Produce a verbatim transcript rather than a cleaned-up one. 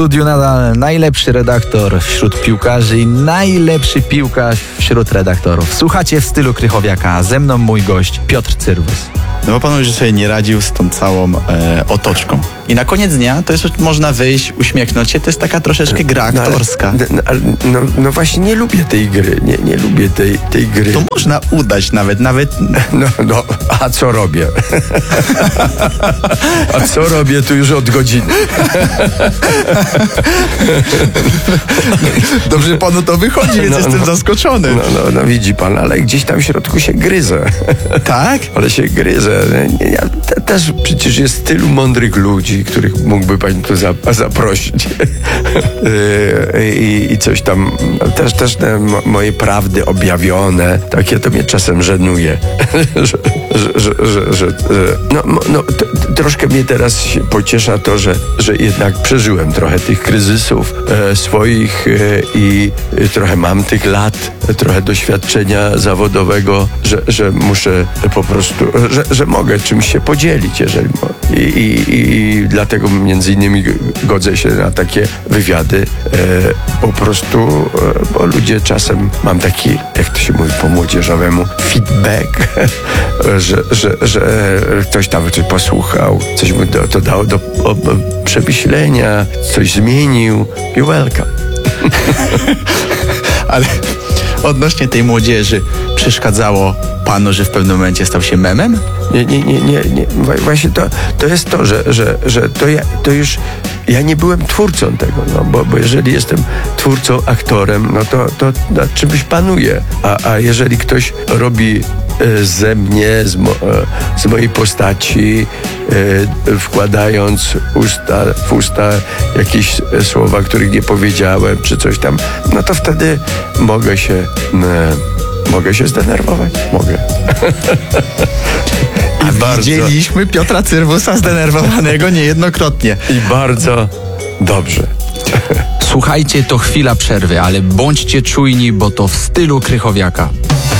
studiu nadal najlepszy redaktor wśród piłkarzy i najlepszy piłkarz wśród redaktorów. Słuchacie W stylu Krychowiaka. Ze mną mój gość Piotr Cyrwus. No bo pan już sobie nie radził z tą całą e, otoczką. I na koniec dnia to jest, można wyjść, uśmiechnąć się, to jest taka troszeczkę gra No, aktorska. No, no, no właśnie nie lubię tej gry, nie, nie lubię tej, tej gry. To można udać nawet, nawet... No, no, a co robię? A co robię tu już od godziny? Dobrze panu to wychodzi, więc No, jestem no. zaskoczony. No, no, no widzi pan, ale gdzieś tam w środku się gryzę. Tak? Ale się gryzę. Ja te, też przecież jest tylu mądrych ludzi, których mógłby pan tu za, zaprosić. I, I coś tam, też, też te mo, moje prawdy objawione, takie to mnie czasem żenuje. że, że, że, że, że, no, no, t, troszkę mnie teraz się pociesza to, że, że jednak przeżyłem trochę tych kryzysów e, swoich e, i e, trochę mam tych lat, e, trochę doświadczenia zawodowego, że, że muszę po prostu, że, że mogę czymś się podzielić, jeżeli mogę. I, i, i dlatego między innymi godzę się na takie wywiady e, po prostu, e, bo ludzie czasem, mam taki, jak to się mówi po młodzieżowemu, feedback, że, że, że ktoś tam coś posłuchał, coś mu to, to dało do o, o, przemyślenia, coś zmienił. You're welcome. Ale odnośnie tej młodzieży, przeszkadzało panu, że w pewnym momencie stał się memem? Nie, nie, nie, nie, nie. Właśnie to, to jest to, że, że, że to, ja, to już ja nie byłem twórcą tego, no, bo, bo jeżeli jestem twórcą, aktorem, no to, to nad czymś panuję. A, a jeżeli ktoś robi e, ze mnie, z, mo, e, z mojej postaci, e, wkładając usta, w usta jakieś e, słowa, których nie powiedziałem, czy coś tam, no to wtedy mogę się... E, Mogę się zdenerwować? Mogę. I bardzo, widzieliśmy Piotra Cyrwusa zdenerwowanego niejednokrotnie. I bardzo dobrze. Słuchajcie, to chwila przerwy, ale bądźcie czujni, bo to W stylu Krychowiaka.